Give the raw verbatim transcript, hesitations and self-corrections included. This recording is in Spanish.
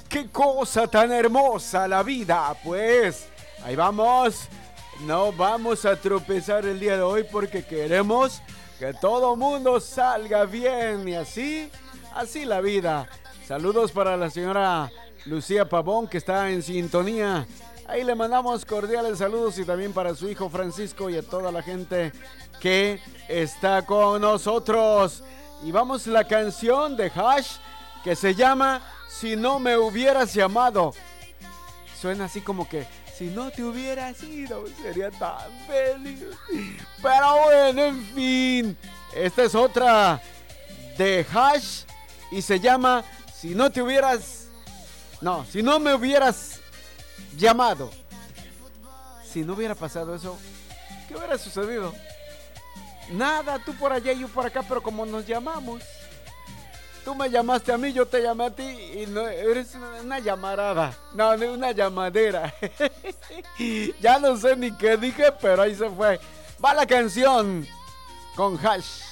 Qué cosa tan hermosa la vida, pues. Ahí vamos. No vamos a tropezar el día de hoy porque queremos que todo mundo salga bien y así, así la vida. Saludos para la señora Lucía Pavón que está en sintonía. Ahí le mandamos cordiales saludos y también para su hijo Francisco y a toda la gente que está con nosotros. Y vamos a la canción de Hash que se llama Si no me hubieras llamado. Suena así como que si no te hubieras ido sería tan feliz. Pero bueno, en fin. Esta es otra de Hash y se llama Si no te hubieras... No, si no me hubieras llamado. Si no hubiera pasado eso, ¿qué hubiera sucedido? Nada, tú por allá y yo por acá, pero como nos llamamos. Tú me llamaste a mí, yo te llamé a ti y no eres una, una llamarada. No, no, una llamadera. Ya no sé ni qué dije, pero ahí se fue. Va la canción con Hash.